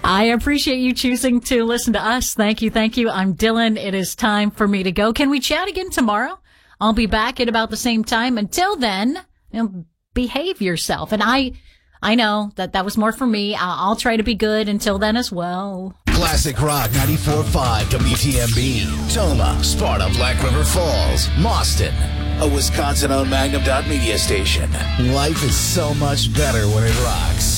I appreciate you choosing to listen to us. Thank you. Thank you. I'm Dylan. It is time for me to go. Can we chat again tomorrow? I'll be back at about the same time. Until then, behave yourself. And I know that was more for me. I'll try to be good until then as well. Classic Rock 94.5 WTMB. Toma, Sparta, Black River Falls, Mauston. A Wisconsin-owned Magnum Media station. Life is so much better when it rocks.